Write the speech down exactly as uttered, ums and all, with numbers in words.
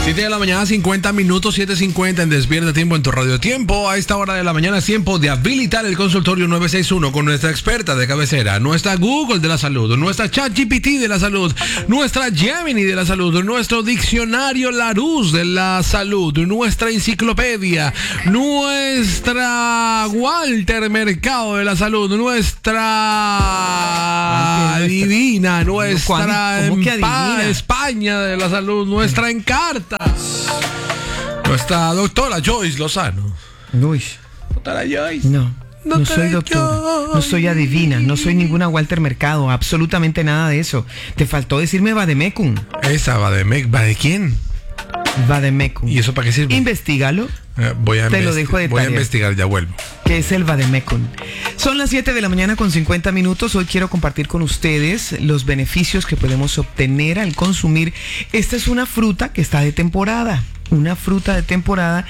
siete de la mañana, cincuenta minutos, siete cincuenta en Despierta Tiempo en tu Radio Tiempo. A esta hora de la mañana es tiempo de habilitar el consultorio nueve seis uno con nuestra experta de cabecera, nuestra Google de la salud, nuestra ChatGPT de la salud, nuestra Gemini de la salud, nuestro diccionario Larousse de la salud, nuestra enciclopedia, nuestra Walter Mercado de la salud, nuestra Divina, nuestra Empa, España de la salud, nuestra Encarta, nuestra doctora Joyce Lozano. Uy. Doctora Joyce. No, no soy doctora, no soy adivina, no soy ninguna Walter Mercado, absolutamente nada de eso. Te faltó decirme Vademecum. Esa Vademecum, ¿va de quién? Vademecum. ¿Y eso para qué sirve? Investígalo. Eh, voy a Te lo dejo de Voy tarea. a investigar, ya vuelvo. ¿Qué es el Vademecum? Son las siete de la mañana con cincuenta minutos. Hoy quiero compartir con ustedes los beneficios que podemos obtener al consumir. Esta es una fruta que está de temporada. Una fruta de temporada